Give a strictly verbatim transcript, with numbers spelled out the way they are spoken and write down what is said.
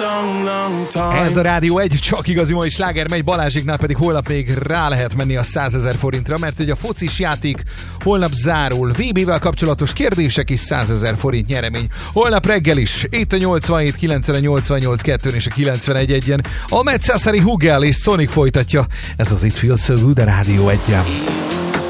Ez a Rádió egy, csak igazi mai sláger megy, Balázsiknál pedig holnap még rá lehet menni a százezer forintra, mert ugye a focis játék holnap zárul. vé bével kapcsolatos kérdések is százezer forint nyeremény. Holnap reggel is, itt a nyolcvanhét kilenc nyolcvannyolc kettőn és a kilencvenegy egyen. A Metszászári Hugel és Sonic folytatja. Ez az It Feels So Good a Rádió egyen.